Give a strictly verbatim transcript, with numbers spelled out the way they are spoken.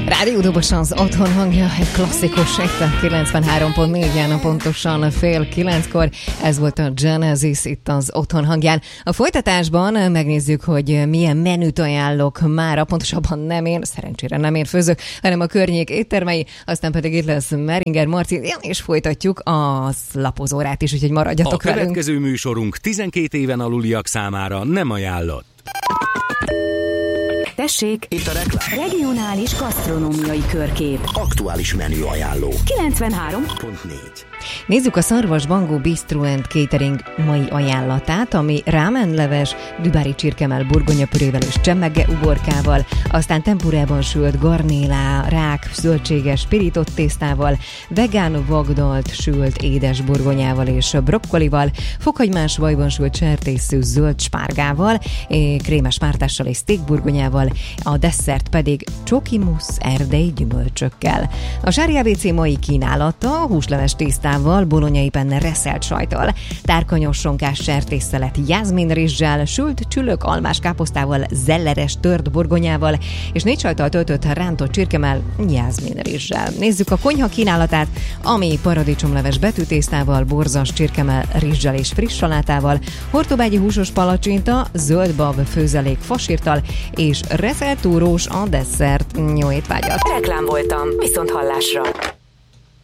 Rádió Dobosan az otthon hangja, egy klasszikus, itt kilencvenhárom pont négyen, pontosan fél kilenckor. Ez volt a Genesis itt az otthon hangján. A folytatásban megnézzük, hogy milyen menüt ajánlok mára, pontosabban nem én, szerencsére nem én főzök, hanem a környék éttermei, aztán pedig itt lesz Meringer Marci, és folytatjuk a lapozórát is, úgyhogy maradjatok velünk. A következő velünk. Műsorunk tizenkét éven aluliak számára nem ajánlott. Tessék, itt a reklám. Regionális gasztronómiai körkép. Aktuális menü ajánló. kilencvenhárom pont négy. Nézzük a Szarvas Bangó Bistro and Catering mai ajánlatát, ami rámenleves, dübári csirkemell burgonyapürével és csemmege uborkával, aztán tempurában sült garnélá, rák, zöldséges pirított tésztával, vegán vagdalt sült édes burgonyával és brokkolival, fokhagymás vajban sült sertészű zöld spárgával, krémes mártással és steakburgonyával, a desszert pedig csokimusz erdei gyümölcsökkel. A Sári á bé cé mai kínálata húsleves tésztával, bolonyai penne reszelt sajttal, tárkanyos sonkás sertésszelet jászminrizssel, sült csülök almás káposztával, zelleres tört burgonyával, és négy sajttal töltött rántott csirkemell jászminrizssel. Nézzük a konyha kínálatát, ami paradicsomleves betűtésztával, borzas csirkemell rizssel és friss salátával, hortobágyi húsos palacsinta, zöldbab főzelék fasírtal, és reszelt túrós a desszert. Jó étvágyat! Reklám voltam, viszont hallásra!